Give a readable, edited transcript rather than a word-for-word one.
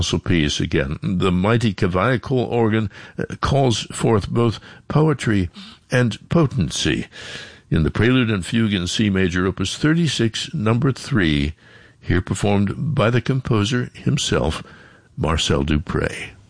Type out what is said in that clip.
also piece again. The mighty Cavaillé organ calls forth both poetry and potency. In the Prelude and Fugue in C major, opus 36, number 3, here performed by the composer himself, Marcel Dupré.